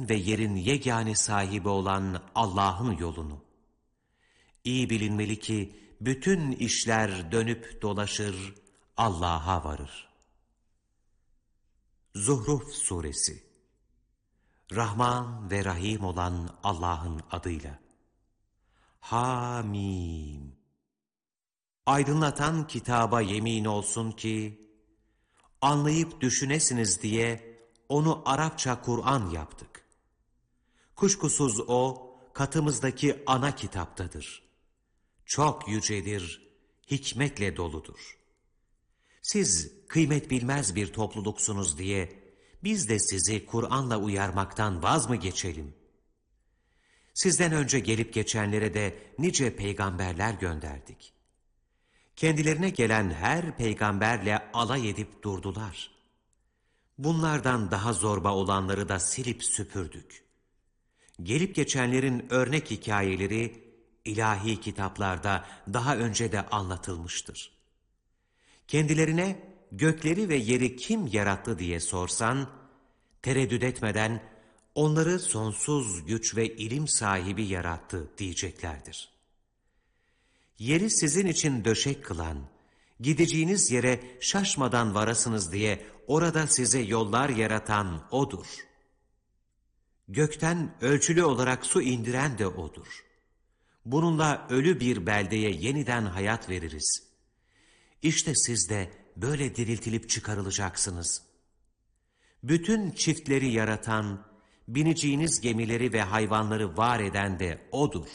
göklerin ve yerin yegane sahibi olan Allah'ın yolunu. İyi bilinmeli ki bütün işler dönüp dolaşır, Allah'a varır. Zuhruf Suresi. Rahman ve Rahim olan Allah'ın adıyla. Hamim. Aydınlatan kitaba yemin olsun ki, anlayıp düşünesiniz diye onu Arapça Kur'an yaptık. Kuşkusuz o, katımızdaki ana kitaptadır. Çok yücedir, hikmetle doludur. Siz kıymet bilmez bir topluluksunuz diye, biz de sizi Kur'an'la uyarmaktan vaz mı geçelim? Sizden önce gelip geçenlere de nice peygamberler gönderdik. Kendilerine gelen her peygamberle alay edip durdular. Bunlardan daha zorba olanları da silip süpürdük. Gelip geçenlerin örnek hikayeleri ilahi kitaplarda daha önce de anlatılmıştır. Kendilerine gökleri ve yeri kim yarattı diye sorsan, tereddüt etmeden onları sonsuz güç ve ilim sahibi yarattı diyeceklerdir. Yeri sizin için döşek kılan, gideceğiniz yere şaşmadan varasınız diye orada size yollar yaratan O'dur. Gökten ölçülü olarak su indiren de O'dur. Bununla ölü bir beldeye yeniden hayat veririz. İşte siz de böyle diriltilip çıkarılacaksınız. Bütün çiftleri yaratan, bineceğiniz gemileri ve hayvanları var eden de O'dur.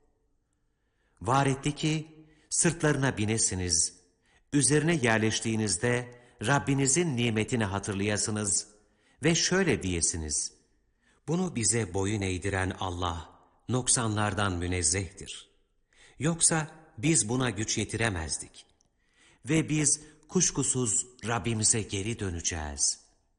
Var etti ki sırtlarına binesiniz, üzerine yerleştiğinizde Rabbinizin nimetini hatırlayasınız ve şöyle diyesiniz: bunu bize boyun eğdiren Allah noksanlardan münezzehtir. Yoksa biz buna güç yetiremezdik. Ve biz kuşkusuz Rabbimize geri döneceğiz.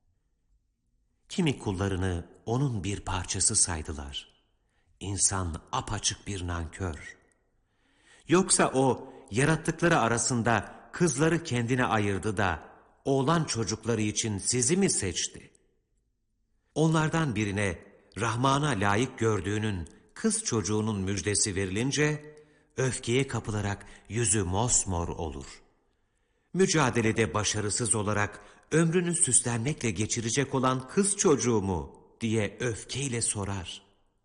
Kimi kullarını onun bir parçası saydılar. İnsan apaçık bir nankör. Yoksa o yarattıkları arasında kızları kendine ayırdı da oğlan çocukları için sizi mi seçti? Onlardan birine Rahman'a layık gördüğünün kız çocuğunun müjdesi verilince öfkeye kapılarak yüzü mosmor olur. Mücadelede başarısız olarak ömrünü süslenmekle geçirecek olan kız çocuğu mu diye öfkeyle sorar.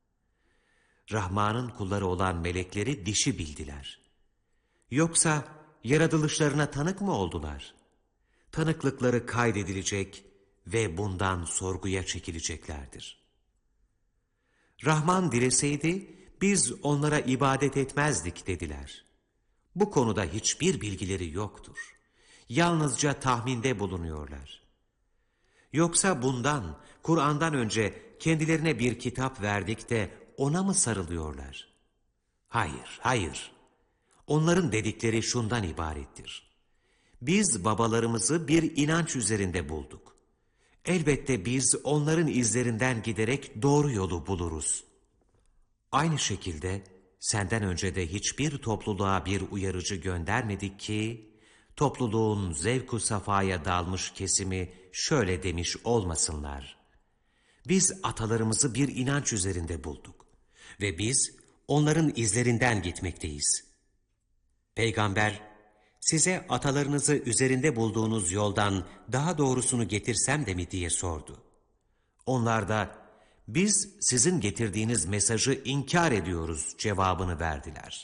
Rahman'ın kulları olan melekleri dişi bildiler. Yoksa yaratılışlarına tanık mı oldular? Tanıklıkları kaydedilecek ve bundan sorguya çekileceklerdir. Rahman dileseydi biz onlara ibadet etmezdik dediler. Bu konuda hiçbir bilgileri yoktur. Yalnızca tahminde bulunuyorlar. Yoksa bundan, Kur'an'dan önce kendilerine bir kitap verdik de ona mı sarılıyorlar? Hayır, hayır. Onların dedikleri şundan ibarettir. Biz babalarımızı bir inanç üzerinde bulduk. Elbette biz onların izlerinden giderek doğru yolu buluruz. Aynı şekilde senden önce de hiçbir topluluğa bir uyarıcı göndermedik ki, topluluğun zevk-u safaya dalmış kesimi şöyle demiş olmasınlar: biz atalarımızı bir inanç üzerinde bulduk ve biz onların izlerinden gitmekteyiz. Peygamber, size atalarınızı üzerinde bulduğunuz yoldan daha doğrusunu getirsem de mi diye sordu. Onlar da, biz sizin getirdiğiniz mesajı inkar ediyoruz cevabını verdiler.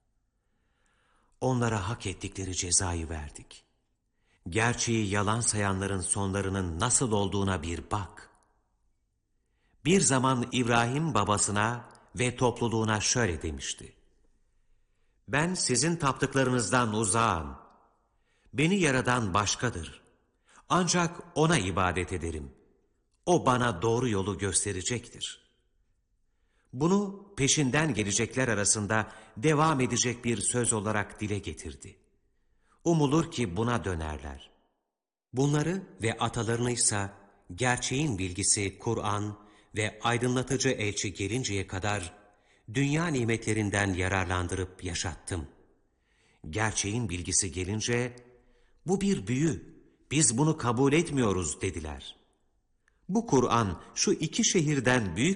Onlara hak ettikleri cezayı verdik. Gerçeği yalan sayanların sonlarının nasıl olduğuna bir bak. Bir zaman İbrahim babasına ve topluluğuna şöyle demişti: ben sizin taptıklarınızdan uzağım. Beni yaradan başkadır. Ancak ona ibadet ederim. O bana doğru yolu gösterecektir. Bunu peşinden gelecekler arasında devam edecek bir söz olarak dile getirdi. Umulur ki buna dönerler. Bunları ve atalarınıysa gerçeğin bilgisi Kur'an ve aydınlatıcı elçi gelinceye kadar dünya nimetlerinden yararlandırıp yaşattım. Gerçeğin bilgisi gelince, bu bir büyü, biz bunu kabul etmiyoruz dediler. Bu Kur'an şu iki şehirden büyük